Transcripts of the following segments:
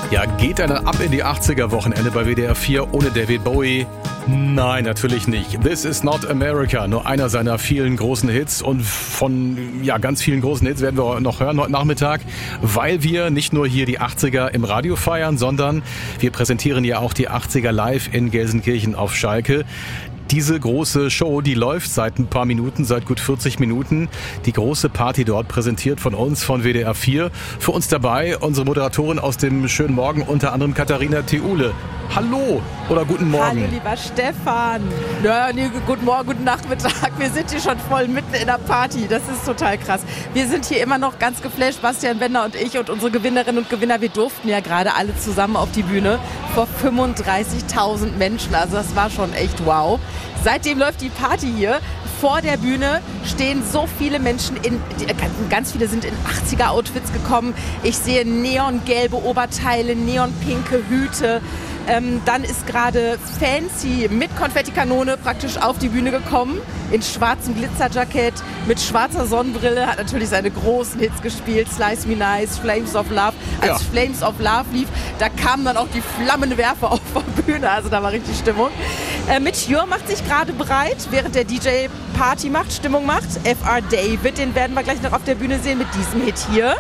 Ja, geht dann ab in die 80er-Wochenende bei WDR 4 ohne David Bowie? Nein, natürlich nicht. This is not America, nur einer seiner vielen großen Hits. Und von ganz vielen großen Hits werden wir noch hören heute Nachmittag, weil wir nicht nur hier die 80er im Radio feiern, sondern wir präsentieren ja auch die 80er live in Gelsenkirchen auf Schalke. Diese große Show, die läuft seit ein paar Minuten, seit gut 40 Minuten. Die große Party dort präsentiert von uns, von WDR 4. Für uns dabei unsere Moderatorin aus dem schönen Morgen, unter anderem Katharina Theule. Hallo oder guten Morgen. Hallo, lieber Stefan. Ja, nee, guten Morgen, guten Nachmittag. Wir sind hier schon voll mitten in der Party. Das ist total krass. Wir sind hier immer noch ganz geflasht, Bastian Bender und ich und unsere Gewinnerinnen und Gewinner. Wir durften ja gerade alle zusammen auf die Bühne vor 35.000 Menschen. Also das war schon echt wow. Seitdem läuft die Party hier. Vor der Bühne stehen so viele Menschen, ganz viele sind in 80er-Outfits gekommen. Ich sehe neongelbe Oberteile, neonpinke Hüte. Dann ist gerade Fancy mit Konfettikanone praktisch auf die Bühne gekommen, in schwarzem Glitzerjackett, mit schwarzer Sonnenbrille, hat natürlich seine großen Hits gespielt, Slice Me Nice, Flames of Love. Als Flames of Love lief, da kamen dann auch die Flammenwerfer auf der Bühne, also da war richtig Stimmung. Mitch Ure macht sich gerade bereit, während der DJ Party macht, Stimmung macht. F.R. David, den werden wir gleich noch auf der Bühne sehen mit diesem Hit hier.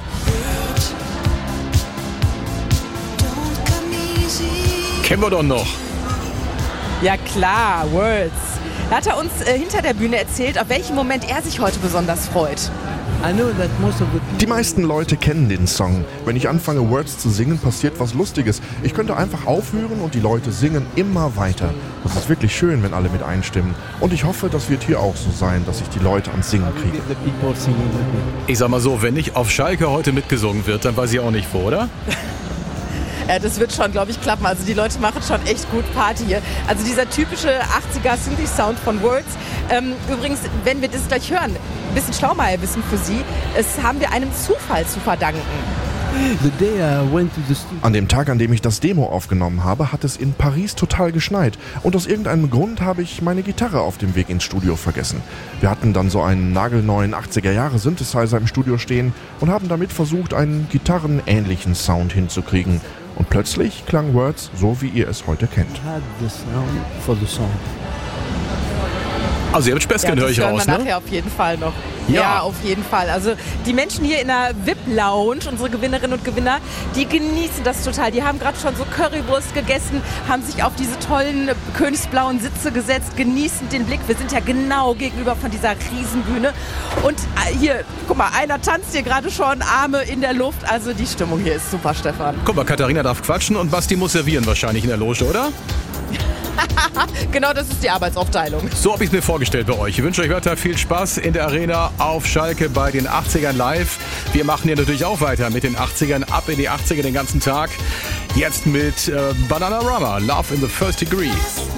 Kennen wir doch noch. Ja klar, Words. Da hat er uns hinter der Bühne erzählt, auf welchen Moment er sich heute besonders freut. Die meisten Leute kennen den Song. Wenn ich anfange, Words zu singen, passiert was Lustiges. Ich könnte einfach aufhören und die Leute singen immer weiter. Das ist wirklich schön, wenn alle mit einstimmen. Und ich hoffe, das wird hier auch so sein, dass ich die Leute ans Singen kriege. Ich sag mal so, wenn nicht auf Schalke heute mitgesungen wird, dann weiß ich auch nicht wo, oder? Das wird schon, glaube ich, klappen. Also die Leute machen schon echt gut Party hier. Also dieser typische 80er Synthi-Sound von Words. Übrigens, wenn wir das gleich hören, ein bisschen Schlaumeierwissen für Sie, es haben wir einem Zufall zu verdanken. An dem Tag, an dem ich das Demo aufgenommen habe, hat es in Paris total geschneit. Und aus irgendeinem Grund habe ich meine Gitarre auf dem Weg ins Studio vergessen. Wir hatten dann so einen nagelneuen 80er-Jahre-Synthesizer im Studio stehen und haben damit versucht, einen gitarrenähnlichen Sound hinzukriegen. Und plötzlich klang Words so, wie ihr es heute kennt. Also ihr habt Späßchen, höre ich raus, ne? Nachher auf jeden Fall noch. Ja, auf jeden Fall. Also die Menschen hier in der VIP-Lounge, unsere Gewinnerinnen und Gewinner, die genießen das total. Die haben gerade schon so Currywurst gegessen, haben sich auf diese tollen königsblauen Sitze gesetzt, genießen den Blick. Wir sind ja genau gegenüber von dieser Riesenbühne. Und hier, guck mal, einer tanzt hier gerade schon, Arme in der Luft. Also die Stimmung hier ist super, Stefan. Guck mal, Katharina darf quatschen und Basti muss servieren wahrscheinlich in der Loge, oder? Genau, das ist die Arbeitsaufteilung. So habe ich es mir vorgestellt bei euch. Ich wünsche euch weiter viel Spaß in der Arena auf Schalke bei den 80ern live. Wir machen ja natürlich auch weiter mit den 80ern, ab in die 80er den ganzen Tag. Jetzt mit Bananarama, Love in the First Degree.